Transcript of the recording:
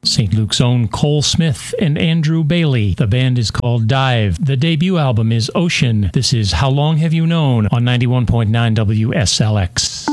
St. Luke's own Cole Smith and Andrew Bailey. The band is called Dive. The debut album is Ocean. This is How Long Have You Known on 91.9 WSLX.